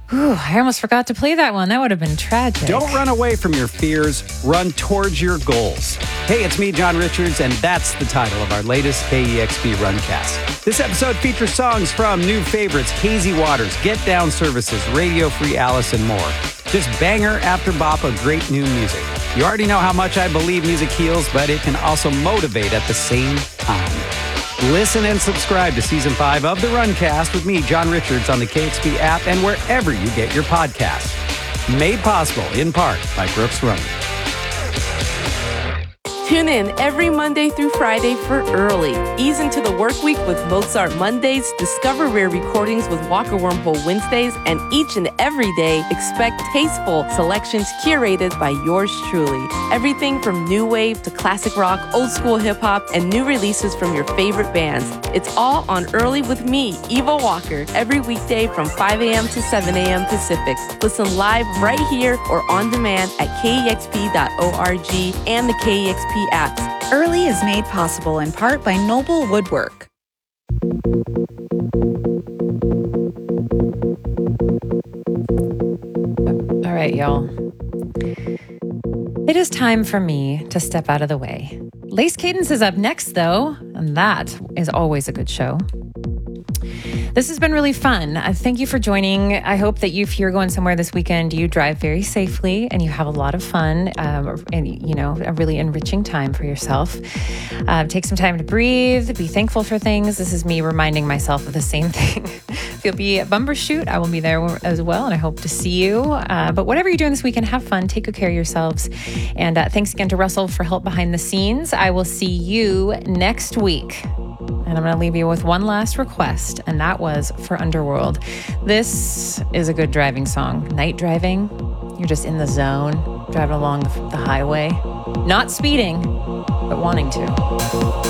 Ooh, I almost forgot to play that one. That would have been tragic. Don't run away from your fears. Run towards your goals. Hey, it's me, John Richards, and that's the title of our latest KEXP Runcast. This episode features songs from new favorites, Hazy Waters, Get Down Services, Radio Free Alice, and more. Just banger after bop of great new music. You already know how much I believe music heals, but it can also motivate at the same time. Listen and subscribe to Season 5 of The Runcast with me, John Richards, on the KEXP app and wherever you get your podcasts. Made possible, in part, by Brooks Running. Tune in every Monday through Friday for Early. Ease into the work week with Mozart Mondays, discover rare recordings with Walker Wormhole Wednesdays, and each and every day, expect tasteful selections curated by yours truly. Everything from new wave to classic rock, old school hip hop, and new releases from your favorite bands. It's all on Early with me, Eva Walker, every weekday from 5 a.m. to 7 a.m. Pacific. Listen live right here or on demand at KEXP.org and the KEXP apps. Early is made possible in part by Noble Woodwork. All right, y'all. It is time for me to step out of the way. Lace Cadence is up next, though, and that is always a good show. This has been really fun. Thank you for joining. I hope that if you're going somewhere this weekend, you drive very safely and you have a lot of fun and, you know, a really enriching time for yourself. Take some time to breathe, be thankful for things. This is me reminding myself of the same thing. If you'll be at Bumbershoot, I will be there as well, and I hope to see you. But whatever you're doing this weekend, have fun, take good care of yourselves. And thanks again to Russell for help behind the scenes. I will see you next week. And I'm going to leave you with one last request, and that was for Underworld. This is a good driving song. Night driving, you're just in the zone, driving along the highway, not speeding, but wanting to.